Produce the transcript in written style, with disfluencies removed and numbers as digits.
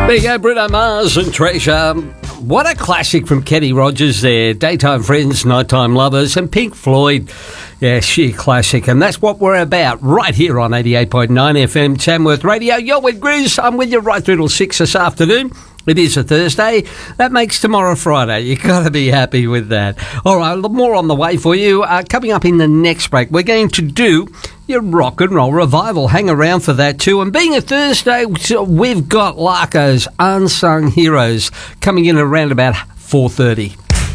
There you go, Bruno Mars and Treasure. What a classic from Kenny Rogers there. Daytime Friends, Nighttime Lovers, and Pink Floyd. Yeah, sheer classic. And that's what we're about right here on 88.9 FM Tamworth Radio. You're with Grizz. I'm with you right through till 6 this afternoon. It is a Thursday. That makes tomorrow Friday. You've got to be happy with that. All right, more on the way for you. Coming up in the next break, we're going to do your rock and roll revival. Hang around for that too. And being a Thursday, we've got Larko's Unsung Heroes coming in around about 4:30.